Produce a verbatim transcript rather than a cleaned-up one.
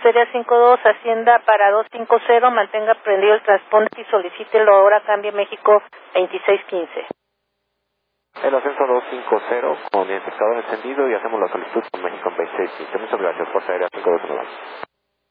Custodia cinco dos, Hacienda para dos cinco cero, mantenga prendido el transponder y solicítelo ahora, cambie México veintiséis quince. El ascenso dos cinco cero con identificador encendido y hacemos la solicitud con México veintiséis quince. Muchas gracias, Fuerza Aérea cinco dos uno.